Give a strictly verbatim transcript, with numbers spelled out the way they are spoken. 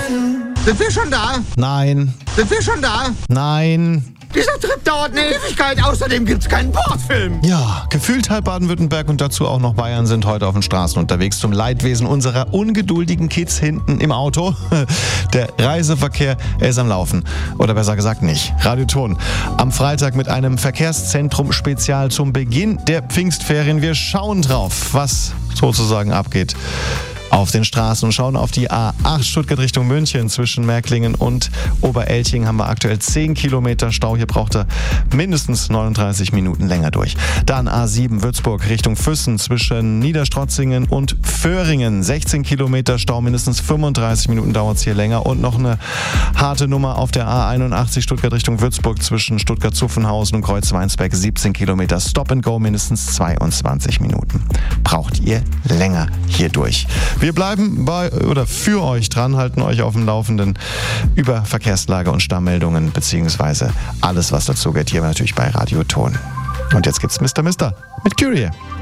Sind wir schon da? Nein. Sind wir schon da? Nein. Dieser Trip dauert eine Ewigkeit. Außerdem gibt's keinen Bordfilm. Ja, gefühlt halb Baden-Württemberg und dazu auch noch Bayern sind heute auf den Straßen unterwegs zum Leidwesen unserer ungeduldigen Kids hinten im Auto. Der Reiseverkehr, er ist am Laufen. Oder besser gesagt nicht. Radio Ton. Am Freitag mit einem Verkehrszentrum-Spezial zum Beginn der Pfingstferien. Wir schauen drauf, was sozusagen abgeht auf den Straßen und schauen auf die A acht Stuttgart Richtung München. Zwischen Märklingen und Oberelching haben wir aktuell zehn Kilometer Stau. Hier braucht er mindestens neununddreißig Minuten länger durch. Dann A sieben Würzburg Richtung Füssen zwischen Niederstrotzingen und Föhringen. sechzehn Kilometer Stau, mindestens fünfunddreißig Minuten dauert es hier länger. Und noch eine harte Nummer auf der A einundachtzig Stuttgart Richtung Würzburg zwischen Stuttgart-Zuffenhausen und Kreuzweinsberg. siebzehn Kilometer Stop and Go, mindestens zweiundzwanzig Minuten. Braucht ihr länger hier durch. Wir bleiben bei oder für euch dran, halten euch auf dem Laufenden über Verkehrslage und Stammmeldungen beziehungsweise alles, was dazu geht, hier natürlich bei Radio Ton. Und jetzt gibt's Mister Mister mit Kyrie.